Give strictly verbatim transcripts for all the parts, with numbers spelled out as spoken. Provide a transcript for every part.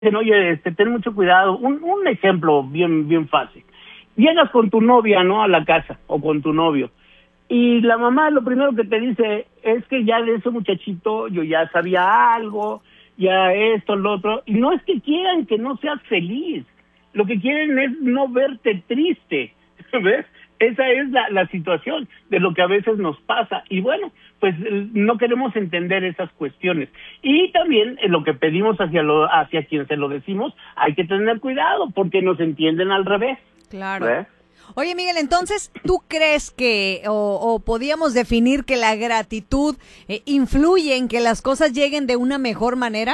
dicen, oye, este, ten mucho cuidado. Un, un ejemplo bien, bien fácil. Llegas con tu novia, ¿no?, a la casa, o con tu novio, y la mamá lo primero que te dice es que ya de ese muchachito yo ya sabía algo, ya esto, lo otro, y no es que quieran que no seas feliz, lo que quieren es no verte triste, ¿ves? Esa es la, la situación de lo que a veces nos pasa, y bueno, pues no queremos entender esas cuestiones. Y también eh, lo que pedimos hacia, lo, hacia quien se lo decimos, hay que tener cuidado, porque nos entienden al revés. Claro. ¿Ves? Oye, Miguel, entonces, ¿tú crees que, o, o podríamos definir que la gratitud eh, influye en que las cosas lleguen de una mejor manera?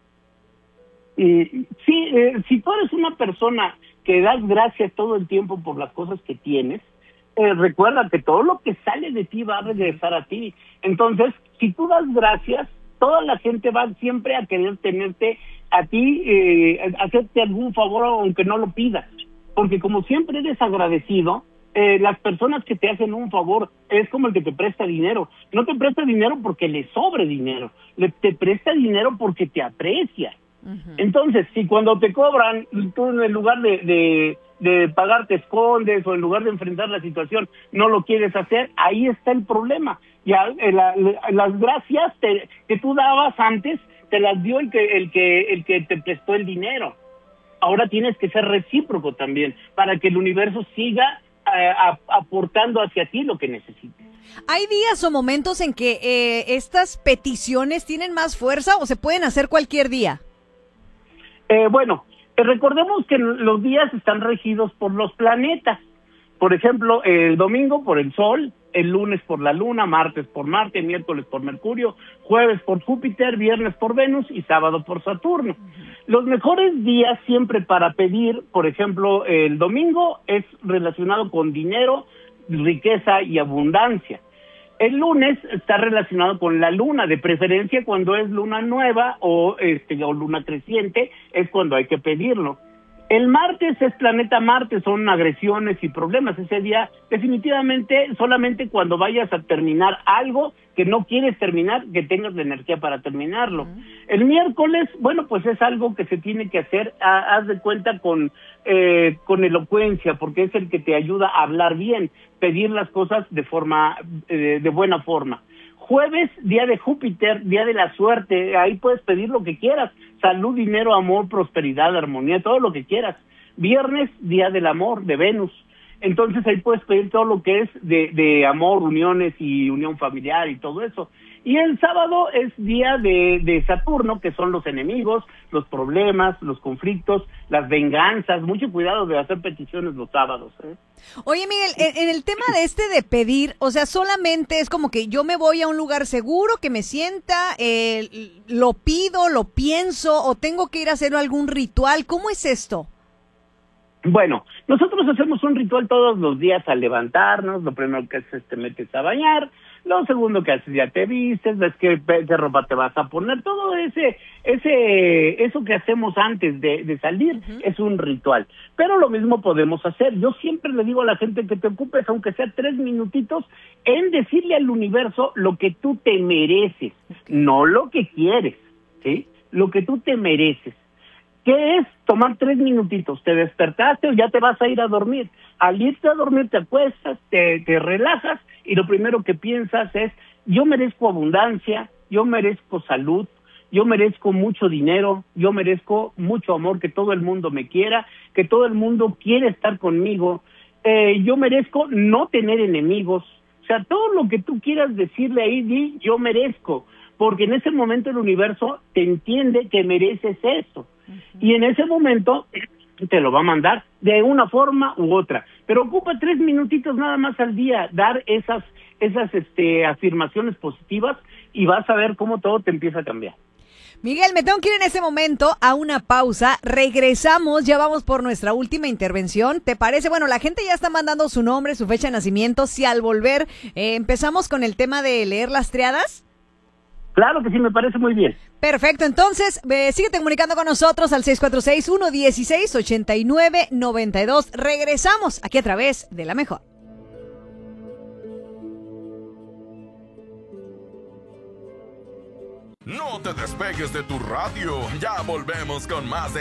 Y, sí, eh, si tú eres una persona que das gracias todo el tiempo por las cosas que tienes, eh, recuerda que todo lo que sale de ti va a regresar a ti. Entonces, si tú das gracias, toda la gente va siempre a querer tenerte a ti, eh, hacerte algún favor aunque no lo pidas. Porque como siempre eres agradecido, eh, las personas que te hacen un favor es como el que te presta dinero. No te presta dinero porque le sobre dinero, le, te presta dinero porque te aprecia. Uh-huh. Entonces, si cuando te cobran, tú en el lugar de, de, de pagar te escondes, o en lugar de enfrentar la situación no lo quieres hacer, ahí está el problema. Ya eh, la, la, las gracias te, que tú dabas antes, te las dio el que, el que, el que te prestó el dinero. Ahora tienes que ser recíproco también, para que el universo siga eh, a, aportando hacia ti lo que necesites. ¿Hay días o momentos en que eh, estas peticiones tienen más fuerza o se pueden hacer cualquier día? Eh, bueno, eh, recordemos que los días están regidos por los planetas. Por ejemplo, el domingo por el Sol, el lunes por la Luna, martes por Marte, miércoles por Mercurio, jueves por Júpiter, viernes por Venus y sábado por Saturno. Los mejores días siempre para pedir, por ejemplo, el domingo es relacionado con dinero, riqueza y abundancia. El lunes está relacionado con la luna, de preferencia cuando es luna nueva o, este, o luna creciente, es cuando hay que pedirlo. El martes es planeta Marte, son agresiones y problemas. Ese día, definitivamente, solamente cuando vayas a terminar algo que no quieres terminar, que tengas la energía para terminarlo. Uh-huh. El miércoles, bueno, pues es algo que se tiene que hacer, a, haz de cuenta, con, eh, con elocuencia, porque es el que te ayuda a hablar bien, pedir las cosas de forma, eh, de buena forma. Jueves, día de Júpiter, día de la suerte, ahí puedes pedir lo que quieras, salud, dinero, amor, prosperidad, armonía, todo lo que quieras. Viernes, día del amor, de Venus, entonces ahí puedes pedir todo lo que es de, de amor, uniones y unión familiar y todo eso. Y el sábado es día de, de Saturno, que son los enemigos, los problemas, los conflictos, las venganzas. Mucho cuidado de hacer peticiones los sábados, ¿eh? Oye, Miguel, en, en el tema de este de pedir, o sea, solamente es como que yo me voy a un lugar seguro, que me sienta, eh, lo pido, lo pienso, o tengo que ir a hacer algún ritual. ¿Cómo es esto? Bueno, nosotros hacemos un ritual todos los días al levantarnos. Lo primero que haces es te metes a bañar, lo segundo que haces ya te vistes, ves qué, qué ropa te vas a poner, todo ese, ese, eso que hacemos antes de, de salir, uh-huh, es un ritual. Pero lo mismo podemos hacer. Yo siempre le digo a la gente que te ocupes, aunque sea tres minutitos, en decirle al universo lo que tú te mereces, no lo que quieres, ¿sí? Lo que tú te mereces. ¿Qué es? Tomar tres minutitos. Te despertaste o ya te vas a ir a dormir. Al irte a dormir te acuestas, te, te relajas y lo primero que piensas es, yo merezco abundancia, yo merezco salud, yo merezco mucho dinero, yo merezco mucho amor, que todo el mundo me quiera, que todo el mundo quiere estar conmigo, eh, yo merezco no tener enemigos. O sea, todo lo que tú quieras decirle ahí, di, yo merezco, porque en ese momento el universo te entiende que mereces eso. Y en ese momento te lo va a mandar de una forma u otra. Pero ocupa tres minutitos nada más al día, dar esas, esas este, afirmaciones positivas y vas a ver cómo todo te empieza a cambiar. Miguel, me tengo que ir en ese momento a una pausa. Regresamos, ya vamos por nuestra última intervención. ¿Te parece? Bueno, la gente ya está mandando su nombre, su fecha de nacimiento. Si al volver eh, empezamos con el tema de leer las triadas. Claro que sí, me parece muy bien. Perfecto, entonces, eh, síguete comunicando con nosotros al seis cuatro seis, uno uno seis, ocho nueve nueve dos. Regresamos aquí a través de La Mejor. No te despegues de tu radio. Ya volvemos con más de